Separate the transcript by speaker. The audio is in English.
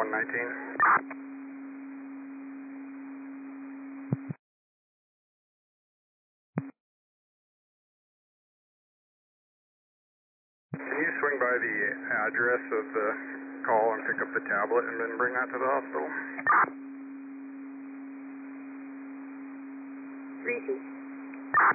Speaker 1: 119. Can you swing by the address of the call and pick up the tablet and then bring that to the hospital?
Speaker 2: 3-2.